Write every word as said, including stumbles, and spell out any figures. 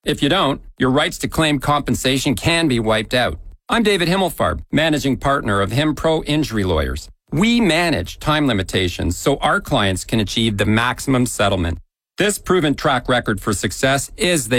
If you don't, your rights to claim compensation can be wiped out. I'm David Himmelfarb, managing partner of HimPro Injury Lawyers. We manage time limitations so our clients can achieve the maximum settlement. This proven track record for success is the